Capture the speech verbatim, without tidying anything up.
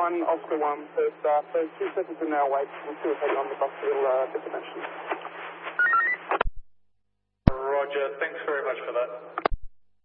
one, Oscar one, first start. So two seconds in now, wait. We'll see what's heading on the bus to uh, the dimension. Roger, thanks very much for that.